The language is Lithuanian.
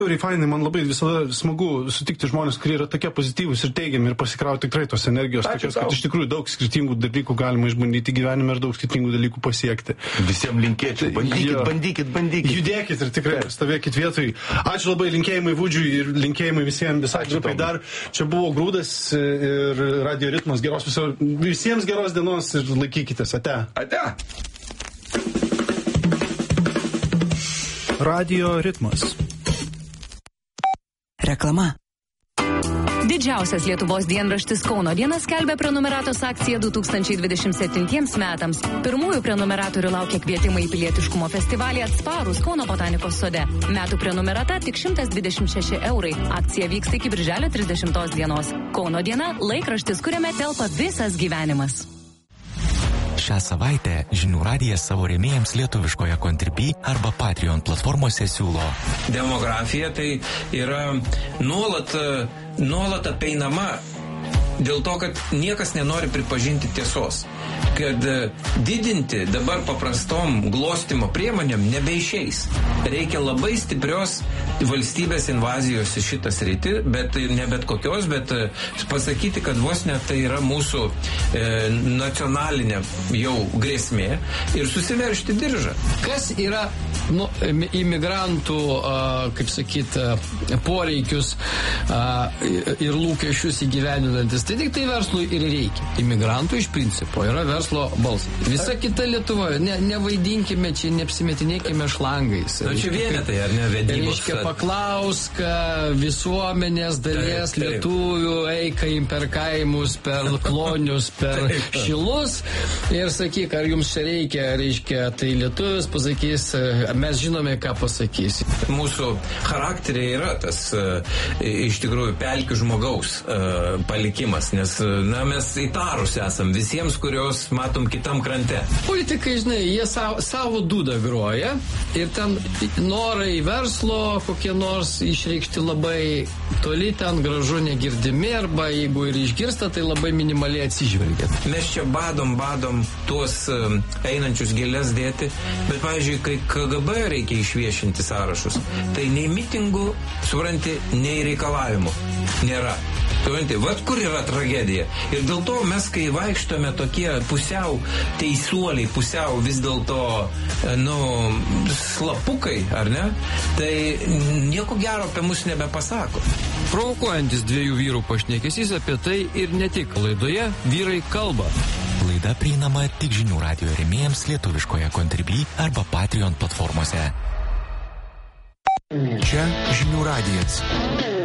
Fainai, man labai visada smagu sutikti žmonės, kurie yra tokie pozityvūs ir teigiami ir pasikrauti tikrai tos energijos, tokios, kad iš tikrųjų daug skirtingų dalykų galima išbandyti gyvenime ir daug skirtingų dalykų pasiekti. Visiems linkėčiau, bandykit. Judėkit ir tikrai stovėkit vietoj. Ačiū labai, linkėjimai Vudžiui ir linkėjimai visiems visai grupai. Dar čia buvo Grūdas ir Radio Ritmas. Visiems geros dienos ir laikykitės. Ate. Radio Ritmas. Reklama. Didžiausias Lietuvos dienraštis Kauno diena skelbia prenumeratos akciją 2027 metams. Pirmųjų prenumeratorių laukia kvietimai į pilietiškumo festivalį Atsparūs Kauno botanikos sode. Metų prenumerata tik 126 €. Akcija vyksta iki birželio 30 dienos. Kauno diena – laikraštis, kuriame telpa visas gyvenimas. Šią savaitę Žinių radijas savo rėmėjams lietuviškoje Contribui arba Patreon platformose siūlo. Demografija tai yra nuolat apeinama dėl to, kad niekas nenori pripažinti tiesos. Kad didinti dabar paprastom glostymo priemonėm nebeišeis. Reikia labai stiprios valstybės invazijos į šitą sritį, bet ne bet kokios, bet pasakyti, kad vos net tai yra mūsų nacionalinė jau grėsmė ir susiveršti diržą. Kas yra imigrantų, kaip sakyt, poreikius ir lūkesčius įgyvendinantis? Tai tik tai verslui ir reikia. Imigrantų iš principo yra verslo balsas. Visa kita Lietuva, nevaidinkime čia, neapsimetinėkime šlangais. Čia vienetai, ar ne, vedybos? Reiškia, paklausk visuomenės dalies lietuvių, eikaim per kaimus, per klonius, per šilus ir sakyk, ar jums čia reikia, tai lietuvis pasakys, mes žinome, ką pasakys. Mūsų charakteriai yra tas iš tikrųjų pelkių žmogaus palikimas, nes mes įtarus esam visiems, kurios matom kitam krante. Politikai, žinai, jie savo dūdą groja ir ten norai verslo kokie nors išreikšti labai toli, ten gražu negirdimi, arba jeigu ir išgirsta, tai labai minimaliai atsižvelgia. Mes čia badom tuos einančius gėlės dėti, bet, pavyzdžiui, kai KGB reikia išviešinti sąrašus, tai nei mitingų, supranti, nei reikalavimų nėra. Supranti, vat kur yra tragedija. Ir dėl to mes, kai vaikštome tokie pusiau teisuoliai, pusiau vis dėlto, slapukai, ar ne, tai nieko gero apie mus nebepasako. Provokuojantis dviejų vyrų pašnekesys apie tai ir ne tik. Laidoje Vyrai kalba. Laida prieinama tik Žinių radijo rėmėjams lietuviškoje Contribui arba Patreon platformose. Čia Žinių radijas.